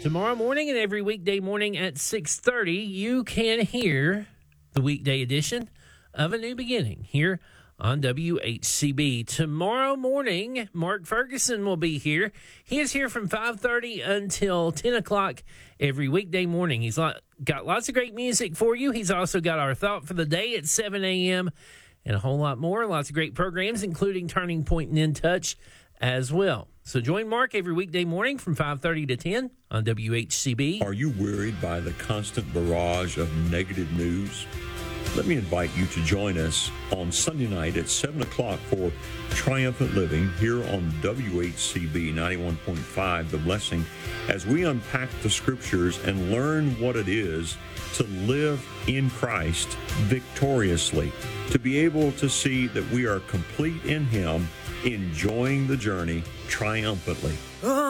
Tomorrow morning and every weekday morning at 6:30, you can hear the weekday edition of A New Beginning here on WHCB. Tomorrow morning, Mark Ferguson will be here. He is here from 5:30 until 10 o'clock every weekday morning. He's got lots of great music for you. He's also got our thought for the day at 7 a.m. and a whole lot more. Lots of great programs, including Turning Point and In Touch as well. So join Mark every weekday morning from 5:30 to 10 on WHCB. Are you worried by the constant barrage of negative news? Let me invite you to join us on Sunday night at 7 o'clock for Triumphant Living here on WHCB 91.5, The Blessing, as we unpack the scriptures and learn what it is to live in Christ victoriously, to be able to see that we are complete in Him, enjoying the journey triumphantly.